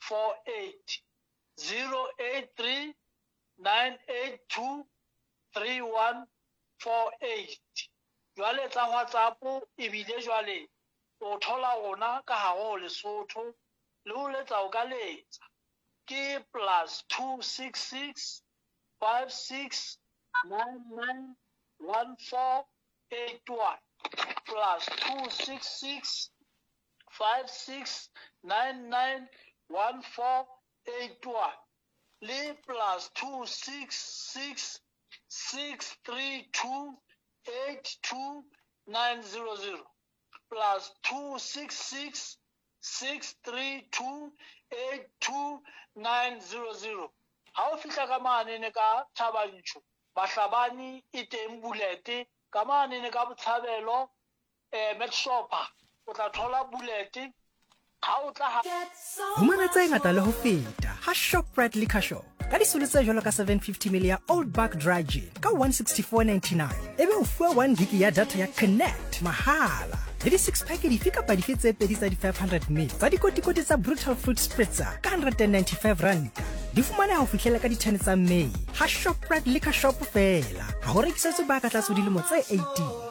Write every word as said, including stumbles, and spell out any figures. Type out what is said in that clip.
four eight. zero eight three nine eight two three one four eight. Jwale tsa WhatsApp e bile jwale o thola rona ka hare Lesotho le o letsa o ka letsa ke plus two six six five six nine nine one four eight one plus two six six five six nine nine one four eight one le plus two six six six three two eight two nine zero zero plus two six six six three two eight two nine zero zero. Ha o fihla ka manene ka Thabanchu Bahlabani e teng bulete ka manene ka Botshabelo eh Metsopa o tla thola bulete. Humana tsa ngata le ho feta ha Shoprite Liquor Shop ka disolo tse jwalo ka seven fifty milliliters Old Buck Dry Gin ka one sixty-four ninety-nine ebe o fuwa one gig ya data ya Connect mahala le di six pack di fika pa di fetse pedi tsa di five hundred milliliters tsa dikotikoti tsa Brutal Fruit Spritzer ka one hundred ninety-five rand di fumana ho fihlela ka di ten tsa May ha Shoprite Liquor Shop fela ha ho rekisetswe ba ka tla so dilemo tse eighteen.